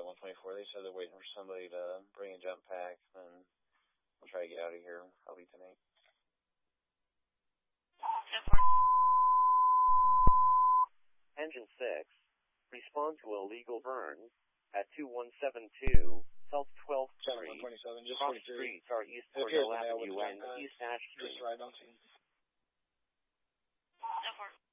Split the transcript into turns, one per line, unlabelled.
124. They said they're waiting for somebody to bring a jump pack, and we'll try to get out of here probably tonight.
Engine 6, respond to illegal burn at 2172 South 12th Street.
127, just
Cross
43.
streets are East Cornell Avenue and East Ash Street.
Just right on scene.